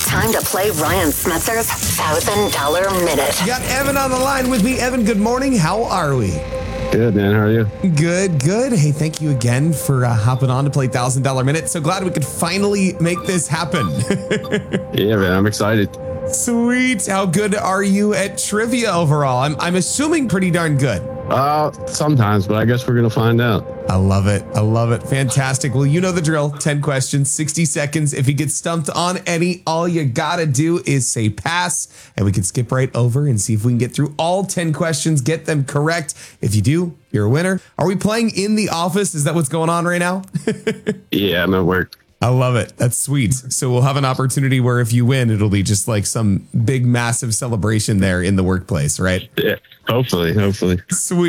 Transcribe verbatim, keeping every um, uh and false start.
Time to play Ryan Smetzer's one thousand dollar Minute. Got Evan on the line with me. Evan, good morning. How are we? Good, man. How are you? Good, good. Hey, thank you again for uh, hopping on to play one thousand dollar Minute. So glad we could finally make this happen. Yeah, man. I'm excited. Sweet. How good are you at trivia overall? I'm, I'm assuming pretty darn good. Uh, sometimes, but I guess we're going to find out. I love it. I love it. Fantastic. Well, you know the drill. ten questions, sixty seconds. If you get stumped on any, all you got to do is say pass, and we can skip right over and see if we can get through all ten questions, get them correct. If you do, you're a winner. Are we playing in the office? Is that what's going on right now? Yeah, I'm at work. I love it. That's sweet. So we'll have an opportunity where if you win, it'll be just like some big, massive celebration there in the workplace, right? Yeah, hopefully, hopefully. Sweet.